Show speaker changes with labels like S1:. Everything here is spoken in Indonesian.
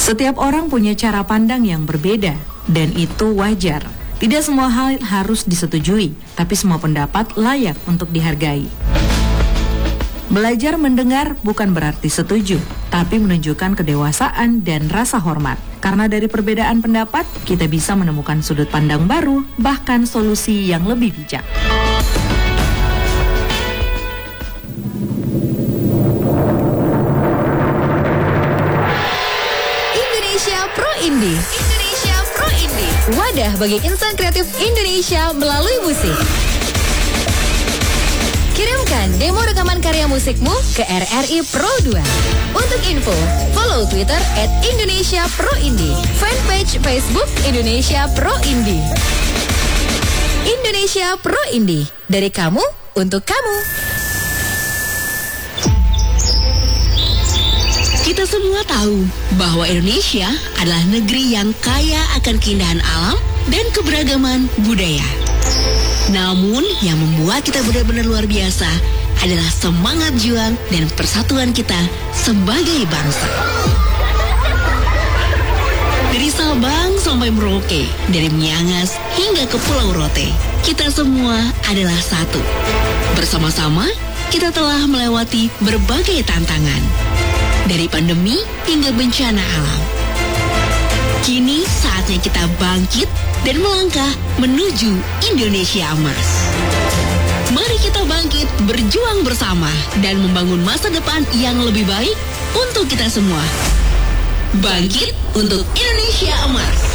S1: Setiap orang punya cara pandang yang berbeda, dan itu wajar. Tidak semua hal harus disetujui, tapi semua pendapat layak untuk dihargai. Belajar mendengar bukan berarti setuju, tapi menunjukkan kedewasaan dan rasa hormat. Karena dari perbedaan pendapat, kita bisa menemukan sudut pandang baru, bahkan solusi yang lebih bijak.
S2: Indonesia Pro Indie. Indonesia Pro Indie. Wadah bagi insan kreatif Indonesia melalui musik. Kirimkan demo rekaman karya musikmu ke RRI Pro 2. Untuk info, follow Twitter @IndonesiaProIndie, fanpage Facebook Indonesia Pro Indie. Indonesia Pro Indie, dari kamu untuk kamu.
S3: Kita semua tahu bahwa Indonesia adalah negeri yang kaya akan keindahan alam dan keberagaman budaya. Namun yang membuat kita benar-benar luar biasa adalah semangat juang dan persatuan kita sebagai bangsa. Dari Sabang sampai Merauke, dari Miangas hingga ke Pulau Rote, kita semua adalah satu. Bersama-sama, kita telah melewati berbagai tantangan. Dari pandemi hingga bencana alam. Kini saatnya kita bangkit dan melangkah menuju Indonesia Emas. Mari kita bangkit, berjuang bersama, dan membangun masa depan yang lebih baik untuk kita semua. Bangkit untuk Indonesia Emas.